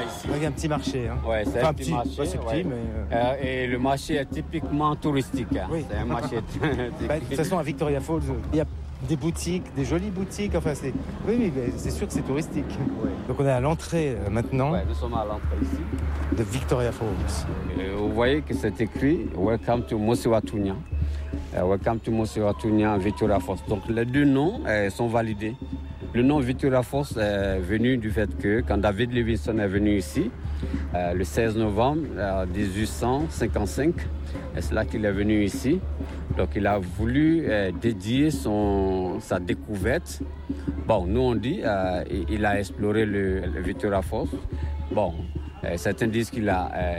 ici. Il y a un petit marché. Hein. Ouais, c'est un petit marché. Ouais, c'est petit, mais... Et le marché est typiquement touristique. Hein. Oui. C'est un marché... De toute façon, à Victoria Falls, il y a des boutiques, des jolies boutiques. Enfin, oui, mais c'est sûr que c'est touristique. Oui. Donc on est à l'entrée maintenant Nous sommes à l'entrée ici. de Victoria Falls. Vous voyez que c'est écrit « Welcome to Mosiwatunya ». Welcome to Mosiwatunya, Victoria Falls. Donc les deux noms sont validés. Le nom Victoria Falls est venu du fait que quand David Livingstone est venu ici, le 16 novembre 1855, c'est là qu'il est venu ici. Donc il a voulu dédier sa découverte. Bon, nous on dit il a exploré le Victoria Falls. Bon, certains disent qu'il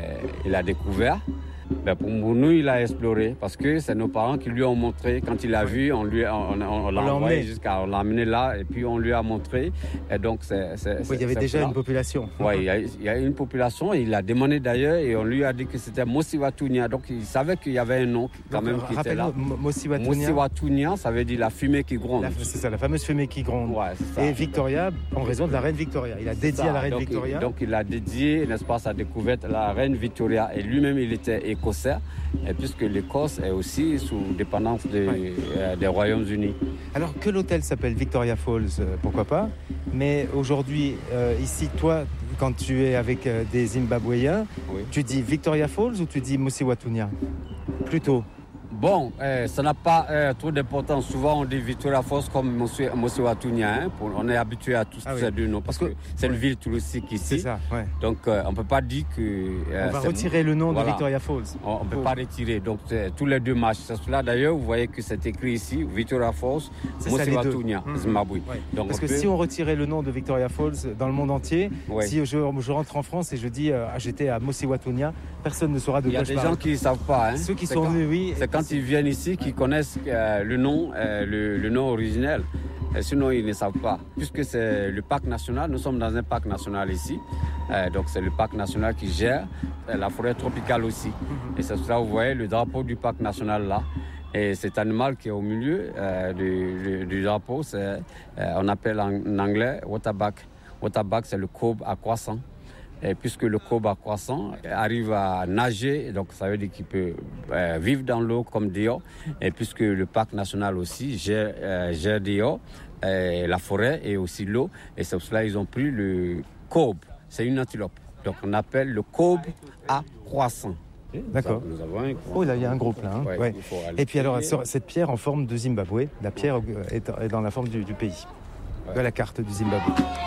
a découvert. Ben pour nous, il a exploré parce que c'est nos parents qui lui ont montré. Quand il a vu, on l'a envoyé on l'a amené là et puis on lui a montré. Et donc, il y avait déjà une population. Oui, il y a une population. Il a demandé d'ailleurs et on lui a dit que c'était Mosiwatunya. Donc, il savait qu'il y avait un nom quand même qui était là. Mosiwatunya, ça veut dire la fumée qui gronde. C'est ça, la fameuse fumée qui gronde. Ouais, c'est ça. Et Victoria, en raison de la reine Victoria. Il a dédié à la reine Victoria. Donc, il a dédié, n'est-ce pas, sa découverte à la reine Victoria. Et lui-même, il était écossais, puisque l'Écosse est aussi sous dépendance des Royaumes-Unis. Alors que l'hôtel s'appelle Victoria Falls, pourquoi pas, mais aujourd'hui, ici, toi, quand tu es avec des Zimbabwéens, tu dis Victoria Falls ou tu dis Mosiwatunya plutôt? Bon, ça n'a pas trop d'importance. Souvent, on dit Victoria Falls comme Mosiwatunya. Hein, on est habitué à tous ces deux noms parce que c'est une ville touristique ici. C'est ça, ouais. Donc, on ne peut pas dire que... on va retirer le nom de Victoria Falls. On ne peut pas retirer. Donc, tous les deux marchent. C'est cela, d'ailleurs, vous voyez que c'est écrit ici, Victoria Falls, Mosiwatunya, Zimbabwe. Ouais. Donc, parce que si on retirait le nom de Victoria Falls dans le monde entier, si je rentre en France et je dis j'étais à Mosiwatunya, personne ne saura de quoi je parle. Il y a des gens qui ne savent pas. Hein. Ceux qui sont venus, oui. C'est quand ils viennent ici qu'ils connaissent le nom originel. Sinon, ils ne savent pas. Puisque c'est le parc national, nous sommes dans un parc national ici. Donc, c'est le parc national qui gère la forêt tropicale aussi. Et c'est cela, vous voyez, le drapeau du parc national là. Et cet animal qui est au milieu du drapeau, on appelle en anglais waterback. Waterback, c'est le kobe à croissant. Et puisque le kobe à croissant arrive à nager, donc ça veut dire qu'il peut vivre dans l'eau comme dehors. Et puisque le parc national aussi gère dehors la forêt et aussi l'eau. Et c'est pour cela qu'ils ont pris le kobe. C'est une antilope. Donc on appelle le kobe à croissant. D'accord. Nous avons un oh, là, il y a un groupe là. Hein. Ouais. Et puis alors, cette pierre en forme de Zimbabwe, la pierre est dans la forme du pays, de la carte du Zimbabwe.